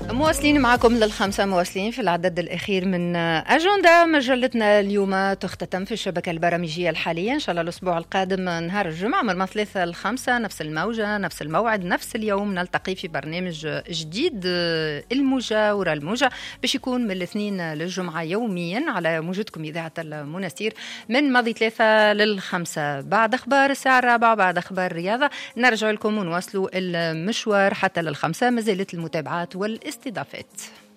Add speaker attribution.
Speaker 1: مواصلين معكم للخمسة، مواصلين في العدد الأخير من أجندة مجلتنا اليوم. تختتم في الشبكة البرامجية الحالية إن شاء الله الأسبوع القادم نهار الجمعة من 3 ل 5 نفس الموجة نفس الموعد نفس اليوم نلتقي في برنامج جديد الموجة الموجة باش يكون من الاثنين للجمعة يوميا على موجتكم إذاعة المنستير من ماضي 3 لل5 بعد أخبار الساعة 4 بعد أخبار الرياضة نرجع لكم ونواصلوا المشوار حتى لل5. ما زالت المتابعات والاستضافات.